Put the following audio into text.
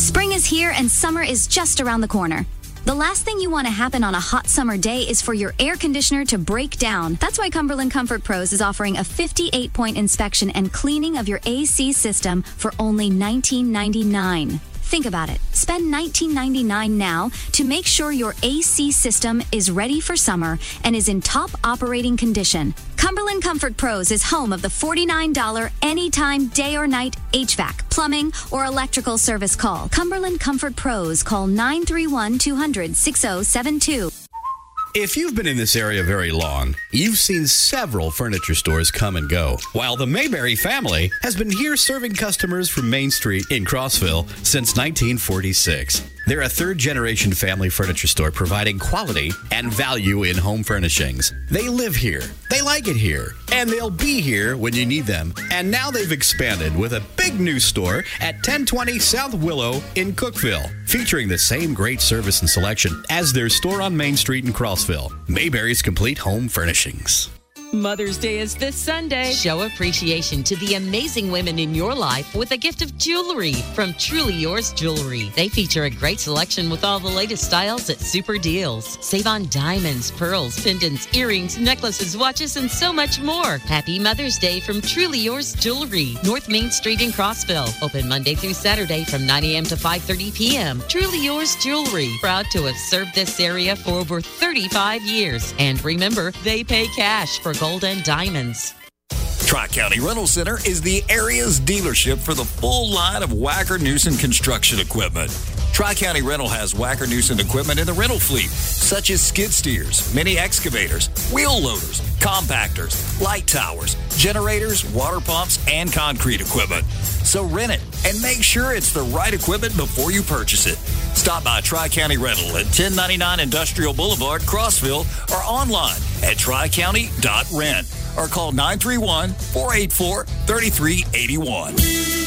Spring is here and summer is just around the corner. The last thing you want to happen on a hot summer day is for your air conditioner to break down. That's why Cumberland Comfort Pros is offering a 58-point inspection and cleaning of your AC system for only $19.99. Think about it. Spend $19.99 now to make sure your AC system is ready for summer and is in top operating condition. Cumberland Comfort Pros is home of the $49 anytime day or night HVAC, plumbing, or electrical service call. Cumberland Comfort Pros. Call 931-200-6072. If you've been in this area very long, you've seen several furniture stores come and go, while the Mayberry family has been here serving customers from Main Street in Crossville since 1946. They're a third-generation family furniture store providing quality and value in home furnishings. They live here, they like it here, and they'll be here when you need them. And now they've expanded with a big new store at 1020 South Willow in Cookeville, featuring the same great service and selection as their store on Main Street in Crossville. Mayberry's Complete Home Furnishings. Mother's Day is this Sunday. Show appreciation to the amazing women in your life with a gift of jewelry from Truly Yours Jewelry. They feature a great selection with all the latest styles at super deals. Save on diamonds, pearls, pendants, earrings, necklaces, watches, and so much more. Happy Mother's Day from Truly Yours Jewelry, North Main Street in Crossville. Open Monday through Saturday from 9 a.m. to 5:30 p.m. Truly Yours Jewelry, proud to have served this area for over 35 years. And remember, they pay cash for gold and diamonds. Tri-County Rental Center is the area's dealership for the full line of Wacker-Neuson construction equipment. Tri-County Rental has Wacker-Neuson equipment in the rental fleet, such as skid steers, mini excavators, wheel loaders, compactors, light towers, generators, water pumps, and concrete equipment. So rent it and make sure it's the right equipment before you purchase it. Stop by Tri-County Rental at 1099 Industrial Boulevard, Crossville, or online at tricounty.rent or call 931-484-3381.